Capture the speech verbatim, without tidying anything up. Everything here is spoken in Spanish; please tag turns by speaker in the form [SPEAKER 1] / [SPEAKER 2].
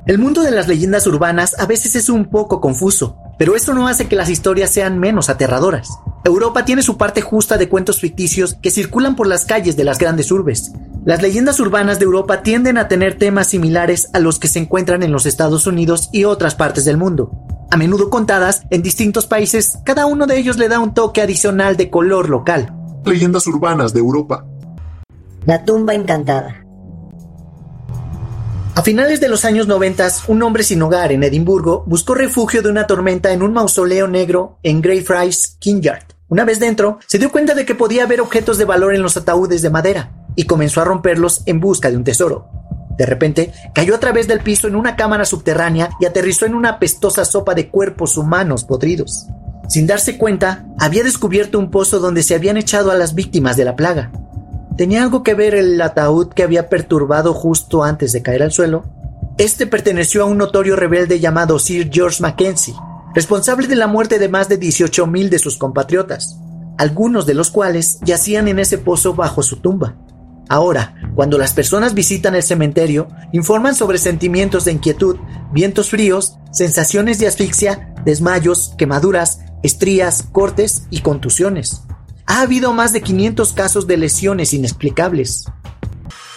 [SPEAKER 1] El mundo de las leyendas urbanas a veces es un poco confuso, pero esto no hace que las historias sean menos aterradoras. Europa tiene su parte justa de cuentos ficticios que circulan por las calles de las grandes urbes. Las leyendas urbanas de Europa tienden a tener temas similares a los que se encuentran en los Estados Unidos y otras partes del mundo. A menudo contadas en distintos países, cada uno de ellos le da un toque adicional de color local.
[SPEAKER 2] Leyendas urbanas de Europa.
[SPEAKER 3] La tumba encantada.
[SPEAKER 1] A finales de los años noventa, un hombre sin hogar en Edimburgo buscó refugio de una tormenta en un mausoleo negro en Greyfriars Kingyard. Una vez dentro, se dio cuenta de que podía haber objetos de valor en los ataúdes de madera y comenzó a romperlos en busca de un tesoro. De repente, cayó a través del piso en una cámara subterránea y aterrizó en una apestosa sopa de cuerpos humanos podridos. Sin darse cuenta, había descubierto un pozo donde se habían echado a las víctimas de la plaga. ¿Tenía algo que ver el ataúd que había perturbado justo antes de caer al suelo? Este perteneció a un notorio rebelde llamado Sir George Mackenzie, responsable de la muerte de más de dieciocho mil de sus compatriotas, algunos de los cuales yacían en ese pozo bajo su tumba. Ahora, cuando las personas visitan el cementerio, informan sobre sentimientos de inquietud, vientos fríos, sensaciones de asfixia, desmayos, quemaduras, estrías, cortes y contusiones. Ha habido más de quinientos casos de lesiones inexplicables.